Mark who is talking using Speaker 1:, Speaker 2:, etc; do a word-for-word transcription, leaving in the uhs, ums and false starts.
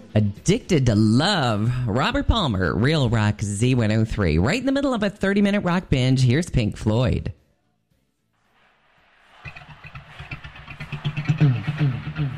Speaker 1: Addicted to Love. Robert Palmer, Real Rock Z one oh three. Right in the middle of a thirty-minute rock binge, here's Pink Floyd. Mm, mm, mm.